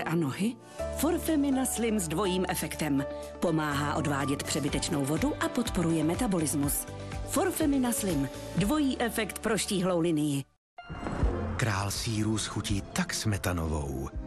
a nohy? Forfemina Slim s dvojím efektem. Pomáhá odvádět přebytečnou vodu a podporuje metabolismus. Forfemina Slim. Dvojí efekt pro štíhlou linii. Král sýrů schutí tak smetanovou,